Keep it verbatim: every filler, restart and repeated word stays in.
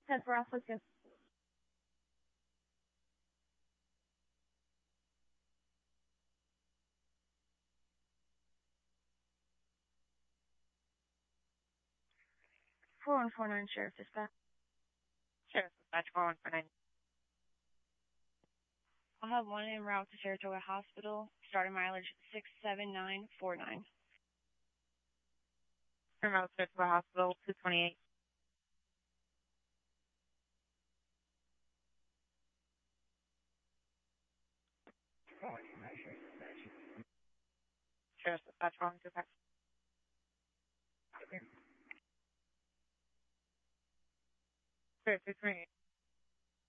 ten for Alpha two. four one four nine, Sheriff Dispatch. Sheriff Dispatch four one four nine. I'll have one en route to Saratoga Hospital, starting mileage six seven nine four nine. En route to Saratoga Hospital, two twenty-eight. Sheriff Dispatch four one two five. Sheriff two twenty-eight.